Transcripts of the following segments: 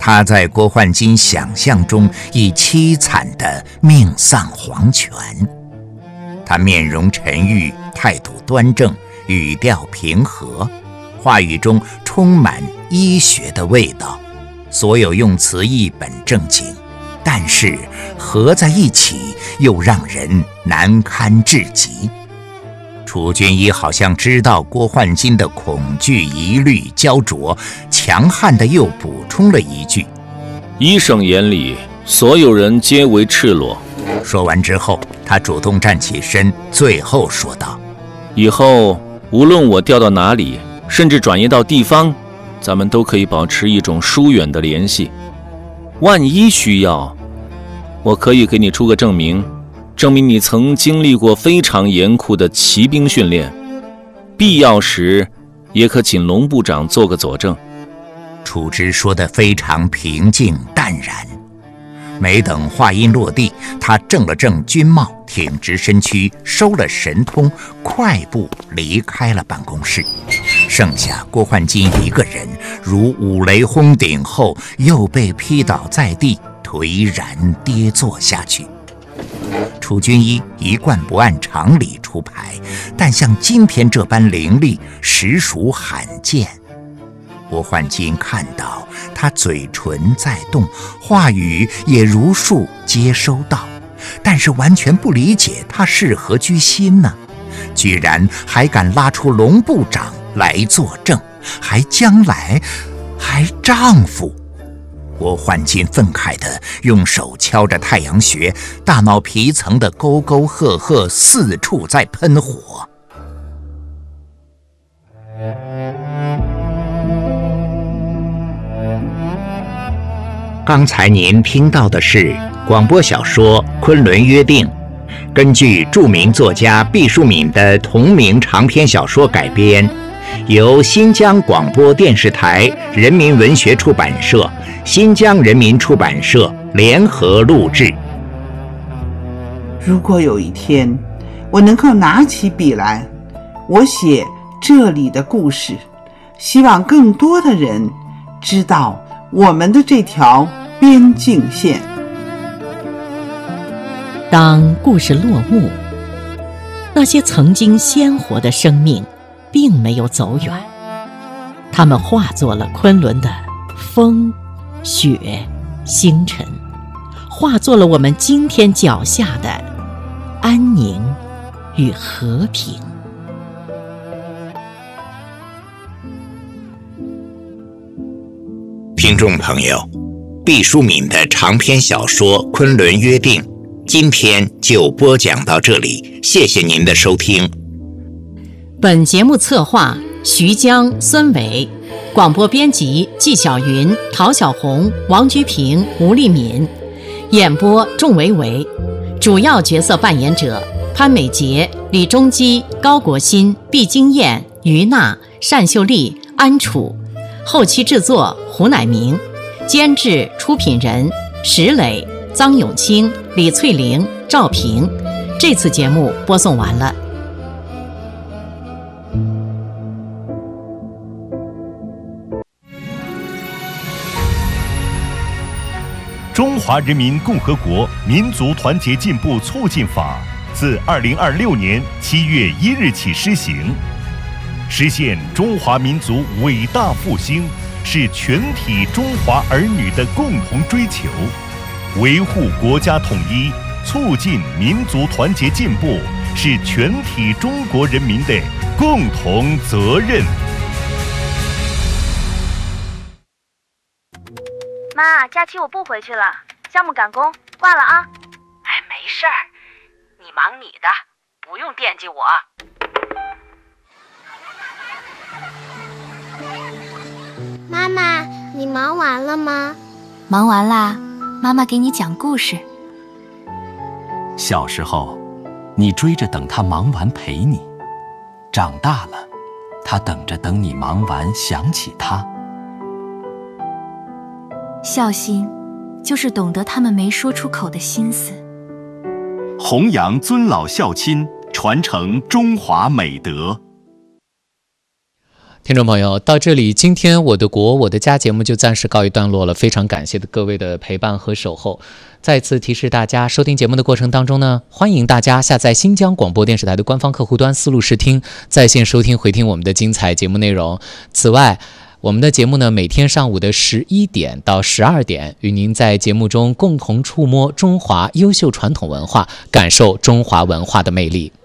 他在郭焕金想象中已凄惨地命丧黄泉。他面容沉郁，态度端正，语调平和，话语中充满医学的味道，所有用词一本正经，但是合在一起又让人难堪至极。楚君一好像知道郭焕金的恐惧、疑虑、焦灼，强悍地又补充了一句： 医生眼里所有人皆为赤裸。 说完之后，他主动站起身，最后说道： 以后无论我调到哪里，甚至转移到地方，咱们都可以保持一种疏远的联系。万一需要，我可以给你出个证明你曾经历过非常严酷的骑兵训练，必要时也可请龙部长做个佐证。 楚之说得非常平静淡然，没等话音落地，他正了正军帽，挺直身躯，收了神通，快步离开了办公室。剩下郭焕金一个人，如五雷轰顶后又被劈倒在地，颓然跌坐下去。楚军一一贯不按常理出牌，但像今天这般凌厉，实属罕见。郭焕金看到他嘴唇在动，话语也如数接收到，但是完全不理解他是何居心呢？居然还敢拉出龙部长来作证，还将来还丈夫。郭焕金愤慨地用手敲着太阳穴，大脑皮层的沟沟壑壑四处在喷火。刚才您听到的是广播小说《昆仑约定》，根据著名作家毕淑敏的同名长篇小说改编，由新疆广播电视台人民文学出版社、新疆人民出版社联合录制。 如果有一天我能够拿起笔来，我写这里的故事，希望更多的人知道我们的这条边境线。 当故事落幕，那些曾经鲜活的生命并没有走远，它们化作了昆仑的风、雪、星辰，化作了我们今天脚下的安宁与和平。 听众朋友，毕淑敏的长篇小说《昆仑约定》今天就播讲到这里，谢谢您的收听。 本节目策划徐江、孙伟，广播编辑纪晓云、陶小红、王菊平、吴丽敏，演播仲维维，主要角色扮演者潘美杰、李中基、高国新、毕金燕、于娜、单秀丽、安楚，后期制作胡乃明，监制出品人石磊、臧永清、李翠玲、赵平。这次节目播送完了。 中华人民共和国民族团结进步促进法自2026年7月1日起施行。实现中华民族伟大复兴是全体中华儿女的共同追求，维护国家统一，促进民族团结进步是全体中国人民的共同责任。 妈，假期我不回去了，项目赶工，挂了啊。 哎，没事儿，你忙你的，不用惦记我。 妈妈，你忙完了吗？ 忙完啦，妈妈给你讲故事。 小时候，你追着等他忙完陪你；长大了，他等着等你忙完想起他。 孝心，就是懂得他们没说出口的心思。 弘扬尊老孝亲，传承中华美德。 听众朋友，到这里，今天我的国我的家节目就暂时告一段落了。非常感谢各位的陪伴和守候。再次提示大家，收听节目的过程当中呢，欢迎大家下载新疆广播电视台的官方客户端思路视听，在线收听回听我们的精彩节目内容。此外，我们的节目呢，每天上午的11点到12点，与您在节目中共同触摸中华优秀传统文化，感受中华文化的魅力。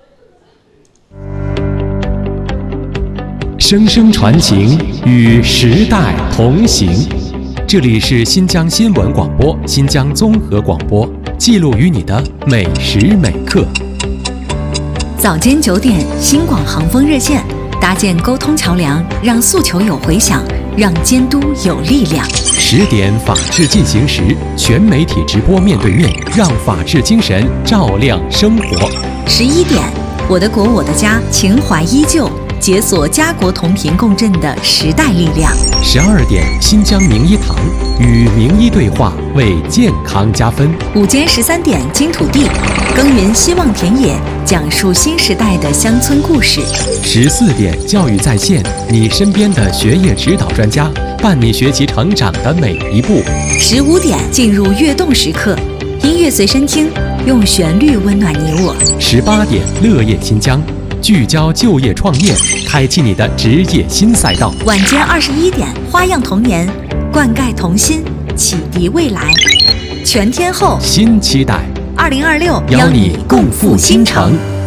声声传情，与时代同行。这里是新疆新闻广播、新疆综合广播，记录于你的每时每刻。 早间9点，新广航风热线，搭建沟通桥梁，让诉求有回响，让监督有力量。 10点，法治进行时，全媒体直播面对面，让法治精神照亮生活。 11点，我的国我的家，情怀依旧，解锁家国同频共振的时代力量。 12点，新疆名医堂，与名医对话，为健康加分。 午间13点，金土地，耕耘希望田野，讲述新时代的乡村故事。 14点，教育在线，你身边的学业指导专家，伴你学习成长的每一步。 15点，进入跃动时刻，音乐随身听，用旋律温暖你我。 18点，乐业新疆，聚焦就业创业，开启你的职业新赛道。 晚间21点，花样童年，灌溉童心，启迪未来。全天候新期待， 2026 邀你共赴新城。